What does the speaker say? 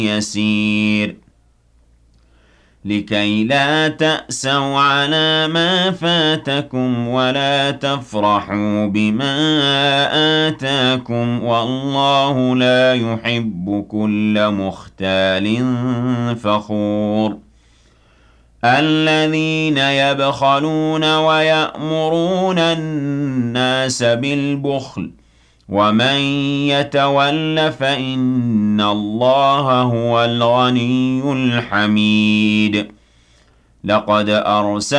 يسير لكي لا تأسوا على ما فاتكم ولا تفرحوا بما آتاكم والله لا يحب كل مختال فخور الذين يبخلون ويأمرون الناس بالبخل ومن يتول فإن الله هو الغني الحميد لقد أرسلنا